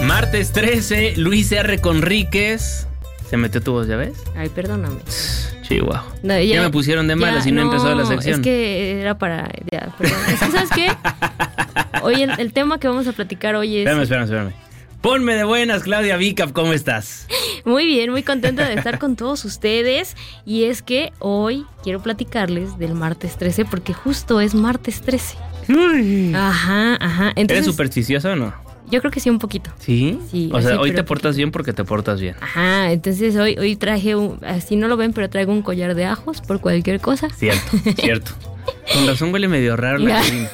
Martes 13, Luis R. Conríquez. Se metió tu voz, ¿ya ves? Ay, perdóname. Chihuahua. No, ya me pusieron de malas y no empezó la sección. Es que era para... Ya, perdón. Es que, ¿sabes qué? Hoy el tema que vamos a platicar hoy es... Espérame. Ponme de buenas, Claudia Vicap, ¿cómo estás? Muy bien, muy contenta de estar con todos ustedes. Y es que hoy quiero platicarles del martes 13 porque justo es martes 13. Uy. Ajá. Entonces, ¿eres supersticiosa o no? Yo creo que sí, un poquito. ¿Sí? Sí. O sea, sí, hoy te portas bien porque te portas bien. Ajá, entonces hoy traje, así no lo ven, pero traigo un collar de ajos por cualquier cosa. Cierto. Con razón huele medio raro la cocina.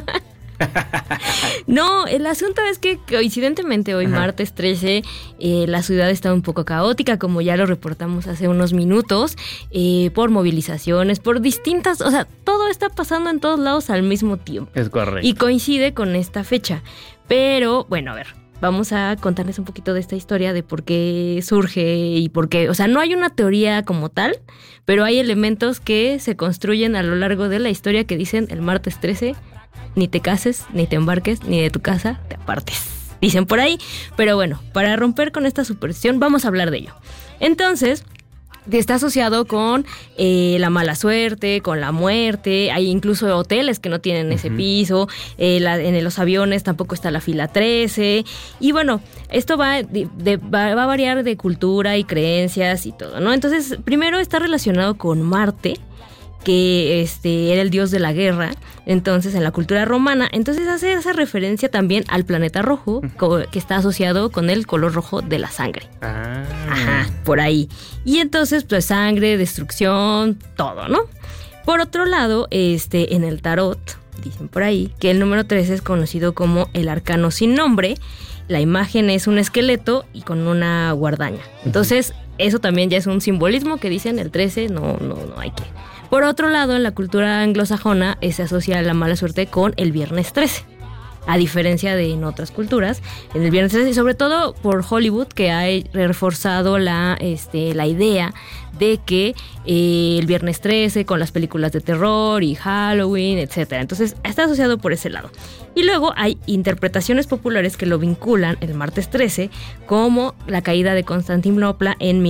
No, el asunto es que coincidentemente hoy, martes 13, la ciudad está un poco caótica, como ya lo reportamos hace unos minutos, por movilizaciones, por distintas, o sea, todo está pasando en todos lados al mismo tiempo. Es correcto. Y coincide con esta fecha. Pero, bueno, a ver, vamos a contarles un poquito de esta historia de por qué surge y por qué. O sea, no hay una teoría como tal, pero hay elementos que se construyen a lo largo de la historia que dicen el martes 13, ni te cases, ni te embarques, ni de tu casa te apartes. Dicen por ahí, pero bueno, para romper con esta superstición vamos a hablar de ello. Entonces, está asociado con la mala suerte, con la muerte. Hay incluso hoteles que no tienen ese piso. En los aviones tampoco está la fila 13. Y bueno, esto va a variar de cultura y creencias y todo, ¿no? Entonces, primero está relacionado con Marte, que era el dios de la guerra, entonces en la cultura romana, entonces hace esa referencia también al planeta rojo, que está asociado con el color rojo de la sangre. Ajá, por ahí. Y entonces, pues sangre, destrucción, todo, ¿no? Por otro lado, en el tarot, dicen por ahí, que el número 13 es conocido como el arcano sin nombre. La imagen es un esqueleto y con una guadaña. Entonces, eso también ya es un simbolismo que dicen el 13, no hay que... Por otro lado, en la cultura anglosajona se asocia la mala suerte con el viernes 13. A diferencia de en otras culturas, en el viernes 13, y sobre todo por Hollywood, que ha reforzado la idea de que el viernes 13 con las películas de terror y Halloween, etcétera. Entonces, está asociado por ese lado. Y luego hay interpretaciones populares que lo vinculan el martes 13 como la caída de Constantinopla en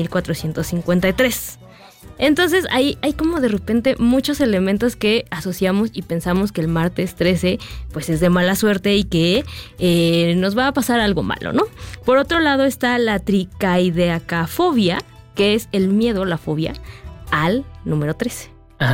1453. Entonces hay como de repente muchos elementos que asociamos y pensamos que el martes 13 pues es de mala suerte y que nos va a pasar algo malo, ¿no? Por otro lado está la tricaideacafobia, que es el miedo, la fobia al número 13.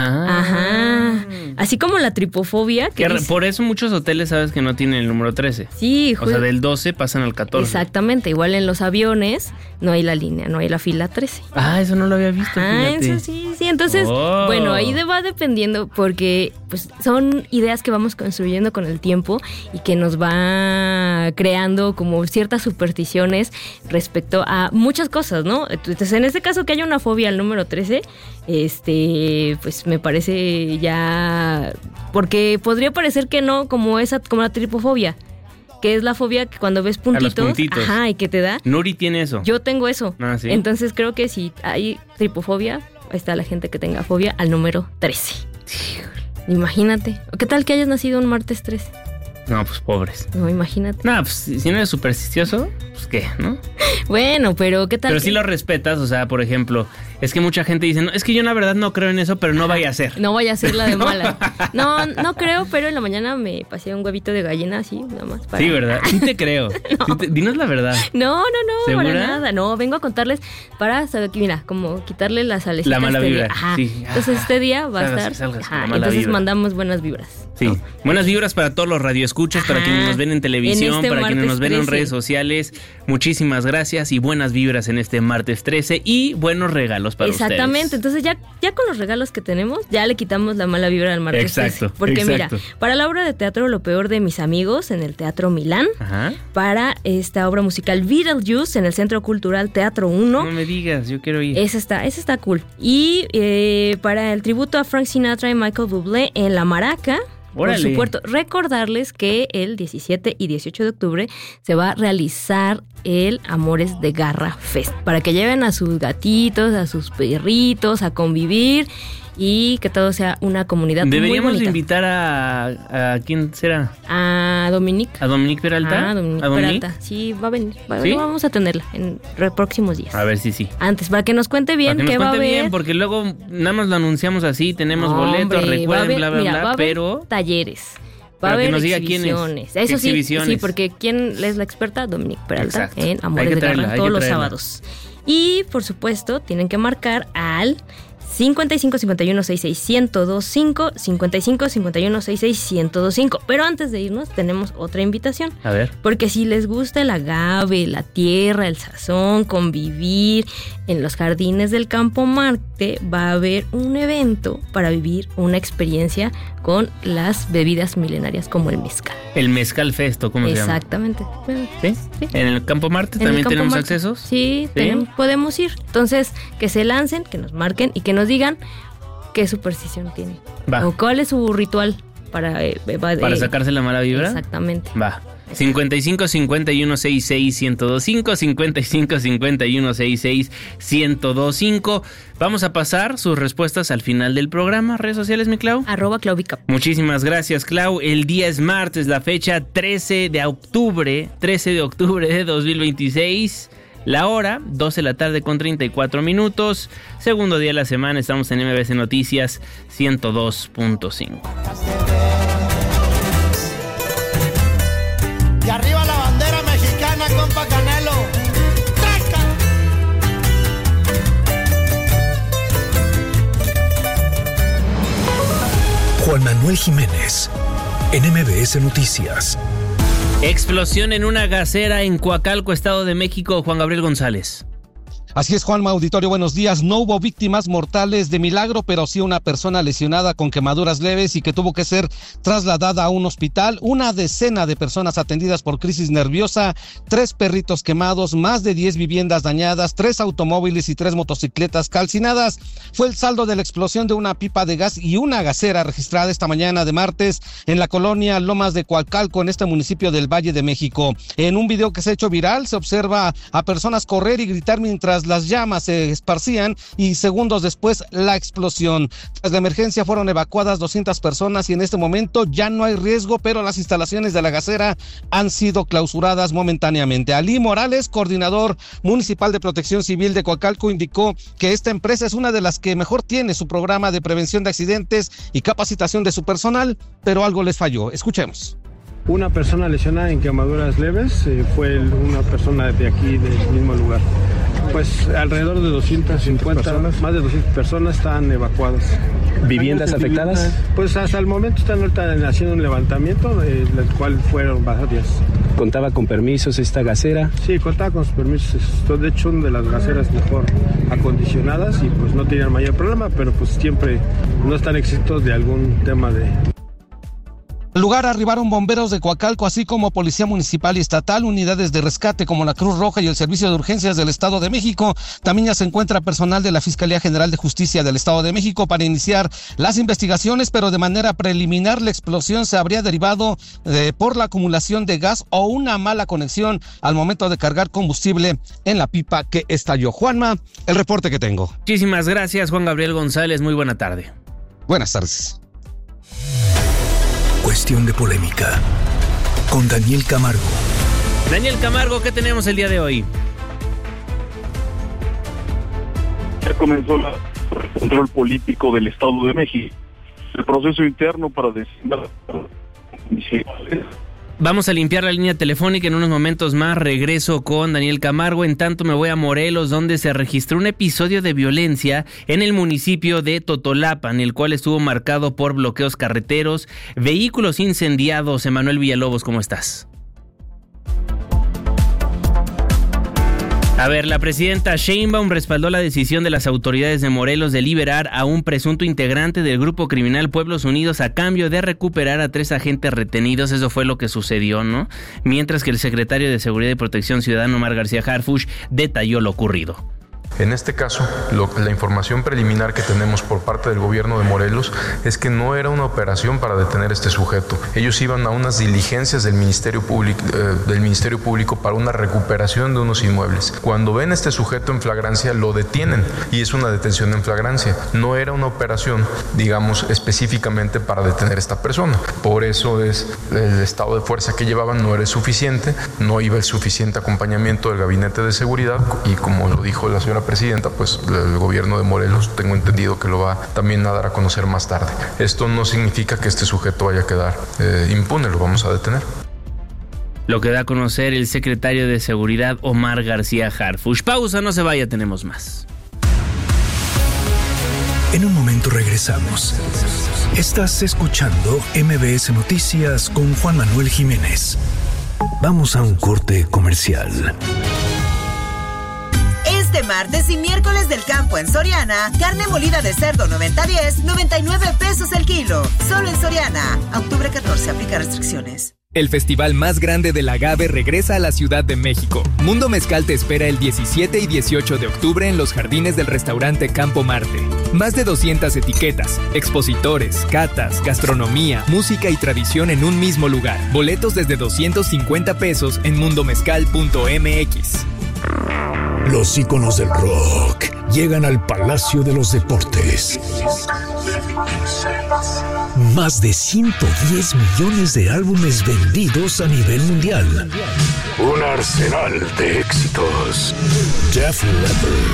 Ajá. Así como la tripofobia. Por eso muchos hoteles sabes que no tienen el número 13. Sí, o sea, del 12 pasan al 14. Exactamente, igual en los aviones no hay la línea, no hay la fila 13. Ah, eso no lo había visto. Fíjate. Eso sí. Entonces, bueno, ahí va dependiendo porque pues son ideas que vamos construyendo con el tiempo y que nos va creando como ciertas supersticiones respecto a muchas cosas, ¿no? Entonces, en este caso que haya una fobia al número 13, pues me parece ya... Porque podría parecer que no, como la tripofobia, que es la fobia que cuando ves puntitos, ajá, y que te da. Nuri tiene eso. Yo tengo eso. Ah, ¿sí? Entonces creo que si hay tripofobia, ahí está la gente que tenga fobia al número 13. Imagínate. ¿Qué tal que hayas nacido un martes 13? No, pues pobres. No, imagínate. No, pues si no eres supersticioso, pues qué, ¿no? Bueno, pero ¿qué tal? Pero sí lo respetas, o sea, por ejemplo, es que mucha gente dice, no, es que yo la verdad no creo en eso, pero no vaya a ser. No vaya a ser la de mala. No creo, pero en la mañana me pasé un huevito de gallina así, nada más. Sí, ¿verdad? Sí te creo. No. Dinos la verdad. No, ¿segura? Para nada. No, vengo a contarles para, mira, como quitarle la salecita. La mala vibra. Ajá. Sí. Entonces este día va a estar. Entonces vibra. Mandamos buenas vibras. Sí, ¿no? Buenas vibras para todos los radioescuchas, para quienes nos ven en televisión, para quienes nos ven en redes sociales. Muchísimas gracias y buenas vibras en este martes 13 y buenos regalos para ustedes. Exactamente, entonces ya con los regalos que tenemos, ya le quitamos la mala vibra al martes 13. Porque mira, para la obra de teatro Lo peor de mis amigos en el Teatro Milán, para esta obra musical Beetlejuice en el Centro Cultural Teatro 1. No me digas, yo quiero ir. Esa está cool. Y para el tributo a Frank Sinatra y Michael Bublé en La Maraca. Órale. Por supuesto, recordarles que el 17 y 18 de octubre se va a realizar el Amores de Garra Fest, para que lleven a sus gatitos, a sus perritos a convivir y que todo sea una comunidad muy bonita. Deberíamos invitar a ¿quién será? A Dominique. ¿A Dominique Peralta? ¿A Dominique Peralta? Sí, va a venir. ¿Sí? Vamos a tenerla en próximos días. A ver si sí. Antes, para que nos cuente bien qué va a haber. Bien, porque luego nada más lo anunciamos así, tenemos boletos, recuerden, bla, bla, bla, va a haber pero... talleres. Va a haber exhibiciones. Eso sí, sí, porque ¿quién es la experta? Dominique Peralta. Exacto. En Amores de Garra todos los sábados. Y, por supuesto, tienen que marcar al 55 51 66 1025, 55 51 66 1025. Pero antes de irnos, tenemos otra invitación. A ver. Porque si les gusta el agave, la tierra, el sazón, convivir en los jardines del Campo Marte, va a haber un evento para vivir una experiencia con las bebidas milenarias como el mezcal. El Mezcal Festo, ¿cómo se llama? Exactamente. ¿Sí? ¿Sí? ¿En el Campo Marte también tenemos accesos? Sí, podemos ir. Entonces, que se lancen, que nos marquen y que nos digan qué superstición tienen. Va. O cuál es su ritual para sacarse la mala vibra. Exactamente. Va. 55 51 66 1025, 55 51 66 1025. Vamos a pasar sus respuestas al final del programa. ¿Redes sociales, mi Clau? @ClauBicap. Muchísimas gracias, Clau. El día es martes, la fecha 13 de octubre de 2026. La hora, 12 de la tarde con 34 minutos. Segundo día de la semana, estamos en MBC Noticias 102.5. Y arriba la bandera mexicana, compa Canelo. ¡Traca! Juan Manuel Jiménez, en MBS Noticias. Explosión en una gasera en Coacalco, Estado de México. Juan Gabriel González. Así es, Juanma, auditorio, buenos días. No hubo víctimas mortales de milagro, pero sí una persona lesionada con quemaduras leves y que tuvo que ser trasladada a un hospital. Una decena de personas atendidas por crisis nerviosa, 3 perritos quemados, más de 10 viviendas dañadas, 3 automóviles y 3 motocicletas calcinadas. Fue el saldo de la explosión de una pipa de gas y una gasera registrada esta mañana de martes en la colonia Lomas de Coacalco, en este municipio del Valle de México. En un video que se ha hecho viral, se observa a personas correr y gritar mientras las llamas se esparcían y segundos después la explosión. Tras la emergencia fueron evacuadas 200 personas y en este momento ya no hay riesgo, pero las instalaciones de la gasera han sido clausuradas momentáneamente. Alí Morales, coordinador municipal de Protección Civil de Coacalco, indicó que esta empresa es una de las que mejor tiene su programa de prevención de accidentes y capacitación de su personal, pero algo les falló. Escuchemos. Una persona lesionada en quemaduras leves, fue una persona de aquí, del mismo lugar. Pues alrededor de 250 personas, más de 200 personas están evacuadas. ¿Viviendas afectadas? Pues hasta el momento están ahorita haciendo un levantamiento, el cual fueron varias. ¿Contaba con permisos esta gasera? Sí, contaba con sus permisos. De hecho, una de las gaseras mejor acondicionadas y pues no tenían mayor problema, pero pues siempre no están exentos de algún tema de... Al lugar arribaron bomberos de Coacalco, así como policía municipal y estatal, unidades de rescate como la Cruz Roja y el Servicio de Urgencias del Estado de México. También ya se encuentra personal de la Fiscalía General de Justicia del Estado de México para iniciar las investigaciones, pero de manera preliminar la explosión se habría derivado por la acumulación de gas o una mala conexión al momento de cargar combustible en la pipa que estalló. Juanma, el reporte que tengo. Muchísimas gracias, Juan Gabriel González. Muy buena tarde. Buenas tardes. Cuestión de polémica con Daniel Camargo. Daniel Camargo, ¿qué tenemos el día de hoy? Ya comenzó el control político del Estado de México. El proceso interno para designar municipales. Vamos a limpiar la línea telefónica en unos momentos más. Regreso con Daniel Camargo. En tanto me voy a Morelos, donde se registró un episodio de violencia en el municipio de Totolapan, el cual estuvo marcado por bloqueos carreteros, vehículos incendiados. Emanuel Villalobos, ¿cómo estás? A ver, la presidenta Sheinbaum respaldó la decisión de las autoridades de Morelos de liberar a un presunto integrante del grupo criminal Pueblos Unidos a cambio de recuperar a 3 agentes retenidos. Eso fue lo que sucedió, ¿no? Mientras que el secretario de Seguridad y Protección Ciudadana, Omar García Harfuch, detalló lo ocurrido. En este caso, la información preliminar que tenemos por parte del gobierno de Morelos es que no era una operación para detener a este sujeto. Ellos iban a unas diligencias del Ministerio Público para una recuperación de unos inmuebles. Cuando ven a este sujeto en flagrancia, lo detienen y es una detención en flagrancia. No era una operación, digamos, específicamente para detener a esta persona. Por eso es el estado de fuerza que llevaban no era suficiente, no iba el suficiente acompañamiento del Gabinete de Seguridad y, como lo dijo la señora presidenta, pues el gobierno de Morelos tengo entendido que lo va también a dar a conocer más tarde. Esto no significa que este sujeto vaya a quedar impune, lo vamos a detener. Lo que da a conocer el secretario de Seguridad, Omar García Harfuch. Pausa, no se vaya, tenemos más. En un momento regresamos. Estás escuchando MBS Noticias con Juan Manuel Jiménez. Vamos a un corte comercial. Este martes y miércoles del campo en Soriana, carne molida de cerdo 90-10, 99 pesos el kilo. Solo en Soriana. A octubre 14, aplica restricciones. El festival más grande del agave regresa a la Ciudad de México. Mundo Mezcal te espera el 17 y 18 de octubre en los jardines del restaurante Campo Marte. Más de 200 etiquetas, expositores, catas, gastronomía, música y tradición en un mismo lugar. Boletos desde 250 pesos en mundomezcal.mx. Los íconos del rock llegan al Palacio de los Deportes. Más de 110 millones de álbumes vendidos a nivel mundial. Un arsenal de éxitos. Def Leppard,